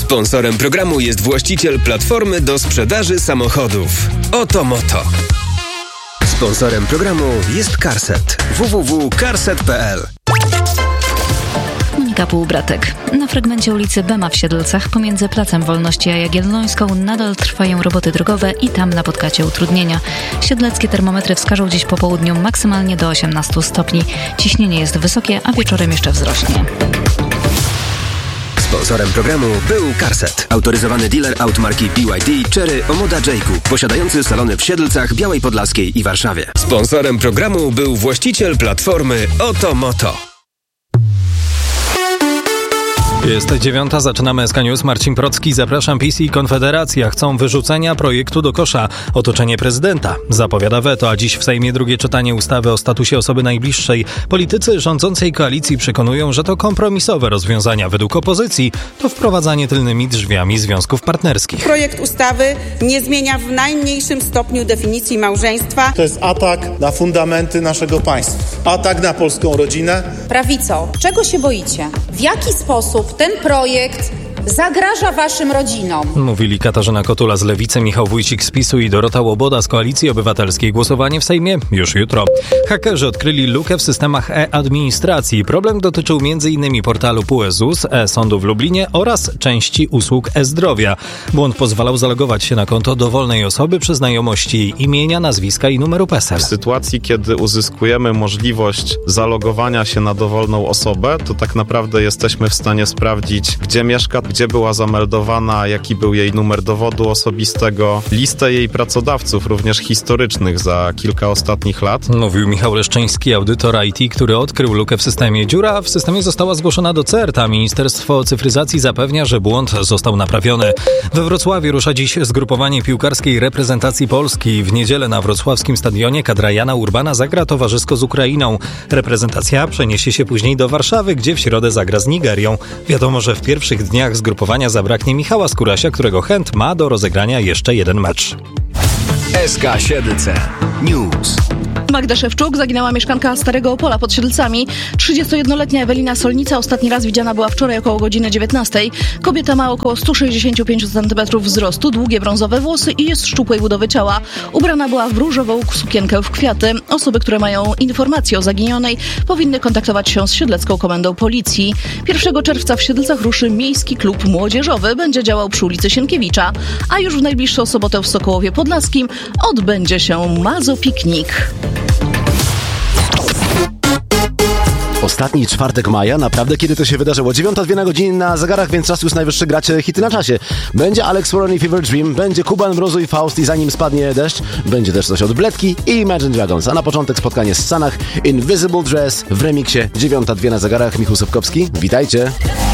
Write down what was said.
Sponsorem programu jest właściciel platformy do sprzedaży samochodów Otomoto. Sponsorem programu jest Carset. www.carset.pl. Monika Półbratek. Na fragmencie ulicy Bema w Siedlcach pomiędzy Placem Wolności a Jagiellońską nadal trwają roboty drogowe i tam napotkacie utrudnienia. Siedleckie termometry wskażą dziś po południu maksymalnie do 18 stopni. Ciśnienie jest wysokie, a wieczorem jeszcze wzrośnie. Sponsorem programu był Carset, autoryzowany dealer aut marki BYD, Chery, Omoda Jayku, posiadający salony w Siedlcach, Białej Podlaskiej i Warszawie. Sponsorem programu był właściciel platformy Otomoto. Jest 9, zaczynamy SK News. Marcin Procki, zapraszam. PiS i Konfederacja chcą wyrzucenia projektu do kosza. Otoczenie prezydenta zapowiada weto, a dziś w Sejmie drugie czytanie ustawy o statusie osoby najbliższej. Politycy rządzącej koalicji przekonują, że to kompromisowe rozwiązania. Według opozycji to wprowadzanie tylnymi drzwiami związków partnerskich. Projekt ustawy nie zmienia w najmniejszym stopniu definicji małżeństwa. To jest atak na fundamenty naszego państwa. Atak na polską rodzinę. Prawico, czego się boicie? W jaki sposób ten projekt zagraża waszym rodzinom? Mówili Katarzyna Kotula z Lewicy, Michał Wójcik z PiS-u i Dorota Łoboda z Koalicji Obywatelskiej. Głosowanie w Sejmie już jutro. Hakerzy odkryli lukę w systemach e-administracji. Problem dotyczył m.in. portalu PUE-ZUS, e-Sądu w Lublinie oraz części usług e-Zdrowia. Błąd pozwalał zalogować się na konto dowolnej osoby przy znajomości jej imienia, nazwiska i numeru PESEL. W sytuacji, kiedy uzyskujemy możliwość zalogowania się na dowolną osobę, to tak naprawdę jesteśmy w stanie sprawdzić, gdzie mieszka, gdzie była zameldowana, jaki był jej numer dowodu osobistego, listę jej pracodawców, również historycznych za kilka ostatnich lat. Mówił Michał Leszczyński, audytor IT, który odkrył lukę w systemie. Dziura w systemie została zgłoszona do CERT, a Ministerstwo Cyfryzacji zapewnia, że błąd został naprawiony. We Wrocławiu rusza dziś zgrupowanie piłkarskiej reprezentacji Polski. W niedzielę na wrocławskim stadionie kadra Jana Urbana zagra towarzysko z Ukrainą. Reprezentacja przeniesie się później do Warszawy, gdzie w środę zagra z Nigerią. Wiadomo, że w pierwszych dniach zgrupowania zabraknie Michała Skórasia, którego chęt ma do rozegrania jeszcze jeden mecz. SK Siedlce News. Magda Szewczuk zaginęła mieszkanka Starego Opola pod Siedlcami. 31-letnia Ewelina Solnica ostatni raz widziana była wczoraj około godziny 19. Kobieta ma około 165 cm wzrostu, długie brązowe włosy i jest szczupłej budowy ciała. Ubrana była w różową sukienkę w kwiaty. Osoby, które mają informacje o zaginionej, powinny kontaktować się z Siedlecką Komendą Policji. 1 czerwca w Siedlcach ruszy Miejski Klub Młodzieżowy. Będzie działał przy ulicy Sienkiewicza. A już w najbliższą sobotę w Sokołowie Podlaskim odbędzie się Mazopiknik. Ostatni czwartek maja, naprawdę kiedy to się wydarzyło? 9:02 na zegarach, więc czas już najwyższy grać hity na czasie. Będzie Alex Warren i Fever Dream, będzie Kuban, Mrozu i Faust i zanim spadnie deszcz, będzie też coś od Bledki i Imagine Dragons. A na początek spotkanie z Sanach, Invisible Dress w remiksie. 9:02 na zegarach, Michał Sobkowski, witajcie.